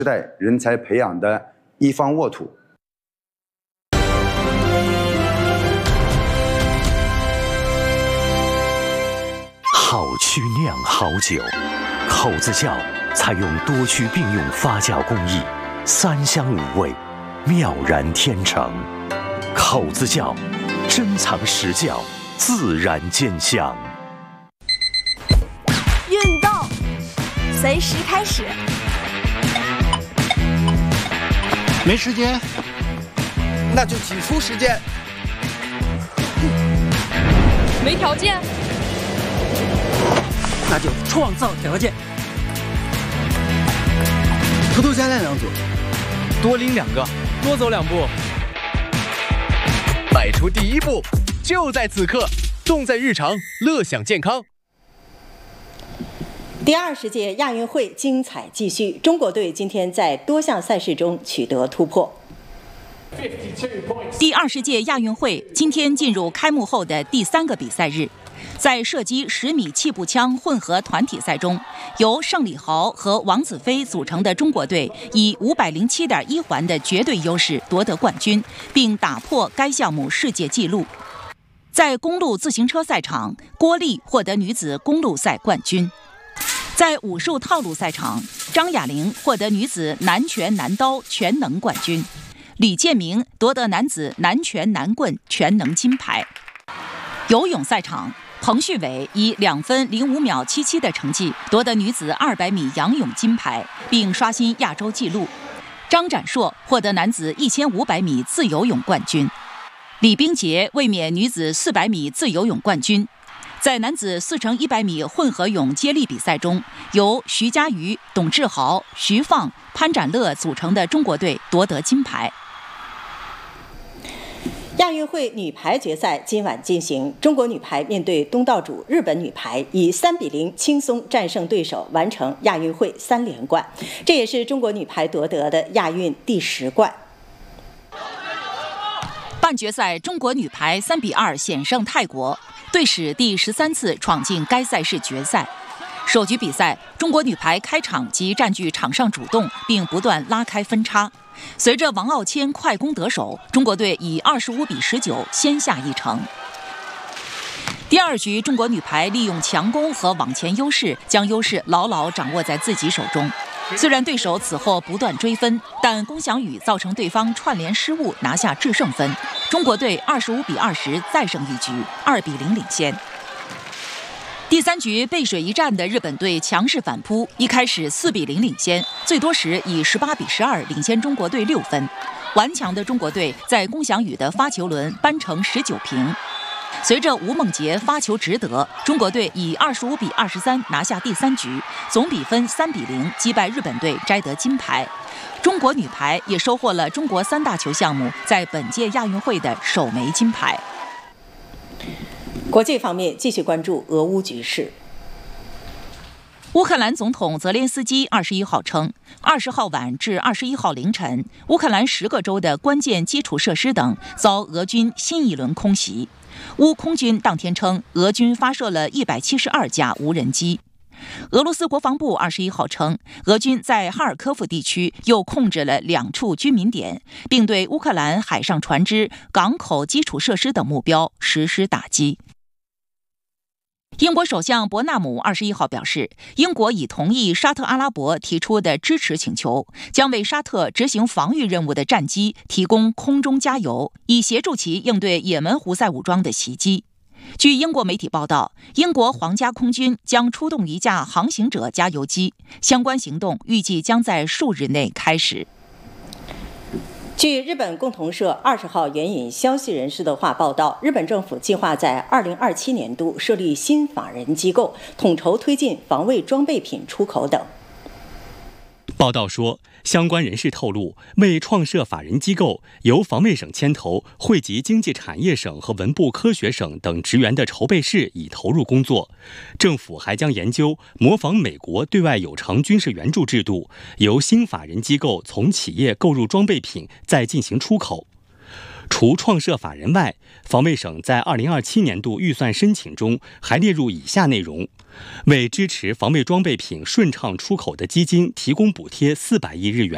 时代人才培养的一方沃土。 好曲酿好酒，口子窖采用多区并用发酵工艺，3香5味，妙然天成。口子窖珍藏实窖，自然见香。 运动，随时开始。 没时间， 那就挤出时间。 没条件， 那就创造条件。偷偷加练2组， 多拎2个，多走2步。迈出第一步，就在此刻，动在日常，乐享健康。 第20届亚运会精彩继续，中国队今天在多项赛事中取得突破。 第20届亚运会今天进入开幕后的第3个比赛日，在射击10米气步枪混合团体赛中，由盛礼豪和王子飞组成的中国队以507.1环的绝对优势夺得冠军，并打破该项目世界纪录。在公路自行车赛场，郭丽获得女子公路赛冠军。在武术套路赛场，张雅玲获得女子男拳男刀全能冠军，李建明夺得男子男拳男棍全能金牌。游泳赛场，彭旭伟以2分05秒77的成绩夺得女子200米仰泳金牌，并刷新亚洲纪录。张展硕获得男子1500米自由泳冠军，李冰洁卫冕女子400米自由泳冠军。在男子4×100米混合泳接力比赛中，由徐嘉余、董志豪、徐放、潘展乐组成的中国队夺得金牌。 亚运会女排决赛今晚进行，中国女排面对东道主日本女排，以3-0轻松战胜对手，完成亚运会3连冠，这也是中国女排夺得的亚运第10冠。 半决赛，中国女排3-2险胜泰国，队史第13次闯进该赛事决赛。首局比赛，中国女排开场即占据场上主动，并不断拉开分差。随着王傲谦快攻得手，中国队以25-19先下一城。第2局，中国女排利用强攻和网前优势，将优势牢牢掌握在自己手中。虽然对手此后不断追分，但龚翔宇造成对方串联失误，拿下制胜分。中国队25-20再胜一局，2-0领先。第3局背水一战的日本队强势反扑，一开始4-0领先，最多时以18-12领先中国队6分。顽强的中国队在龚翔宇的发球轮扳成19平。随着吴梦洁发球直得，中国队以25-23拿下第3局，总比分3-0击败日本队，摘得金牌。中国女排也收获了中国3大球项目在本届亚运会的首枚金牌。 国际方面，继续关注俄乌局势。 乌克兰总统泽连斯基21号称，20号晚至21号凌晨，乌克兰10个州的关键基础设施等遭俄军新一轮空袭。乌空军当天称，俄军发射了172架无人机。俄罗斯国防部21号称，俄军在哈尔科夫地区又控制了2处居民点，并对乌克兰海上船只、港口基础设施等目标实施打击。英国首相伯纳姆21号表示，英国已同意沙特阿拉伯提出的支持请求，将为沙特执行防御任务的战机提供空中加油，以协助其应对也门胡塞武装的袭击。据英国媒体报道，英国皇家空军将出动1架航行者加油机，相关行动预计将在数日内开始。 据日本共同社20号援引消息人士的话报道，日本政府计划在2027年度设立新法人机构，统筹推进防卫装备品出口等。 报道说，相关人士透露，为创设法人机构，由防卫省牵头，汇集经济产业省和文部科学省等职员的筹备室已投入工作。政府还将研究模仿美国对外有偿军事援助制度，由新法人机构从企业购入装备品，再进行出口。除创设法人外，防卫省在2027年度预算申请中还列入以下内容：为支持防卫装备品顺畅出口的基金提供补贴400亿日元。